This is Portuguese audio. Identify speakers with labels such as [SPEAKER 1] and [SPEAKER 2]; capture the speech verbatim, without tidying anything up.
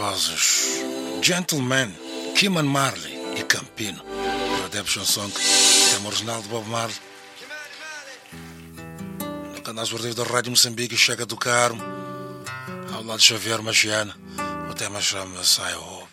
[SPEAKER 1] vozes Gentleman, Keeman Marley e Campino. Redemption Song, tema original de Bob Marley. No canal esportivo da Rádio Moçambique, chega do Carmo, ao lado de Xavier Machiana. O tema chama-se I